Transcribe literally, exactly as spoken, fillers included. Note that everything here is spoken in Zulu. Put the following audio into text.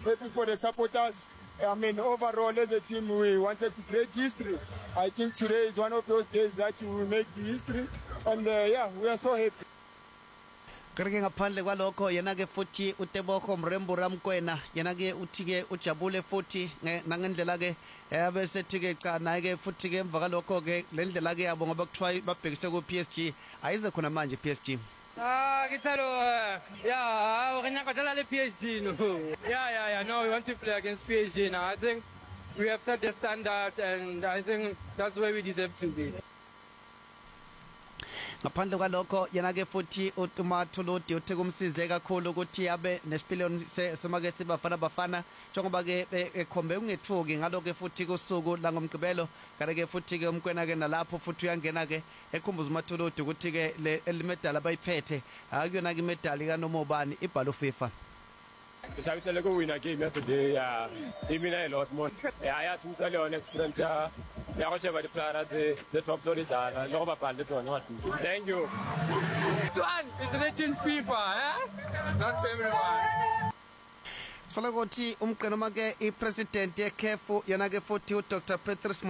happy for the supporters. I mean, overall as a team, we wanted to create history. I think today is one of those days that we will make the history. And uh, yeah, we are so happy. Kage ngaphandle kwalokho yena ke futhi uTebogo Mrembu Ramkwena yena ke uthi ke ujabule futhi nangendlela ke bese thi ke cha naye ke futhi ke emva kalokho ke lendlela ke yabo ngoba kuthiwa babhekise ku P S G ayize khona manje P S G. Ah, Kitalo, yeah, we're not going to P S G. No. Yeah, yeah, yeah. No, we want to play against P S G now. I think we have set the standard, and I think that's where we deserve to be. Ngaphandle kwalokho yena ke futhi uTumathuluti uthi kumsize kakhulu ukuthi abe nesipiliyoni semake sibafana bafana njengoba ke ekhombe ungethuki ngalokho futhi kusuku la ngomgqibelo kanti ke futhi ke umkwena ke nalapho futhi uyangena ke ekhumbuza uMathuluti ukuthi ke le medal abayiphethe akuyona ke medal kaNomobani ibhalo FIFA. Ngithabisele ku win game yesterday ya imina a lot more. Yeah, thusa le on experience ya ya go sheba di players the top story dala lo ba pale tsona. Thank you. This one is legend FIFA, eh? Not favorite one. Sifuna ukuthi umqeno make ipresident ye C A F yena ke futhi uDr Petrus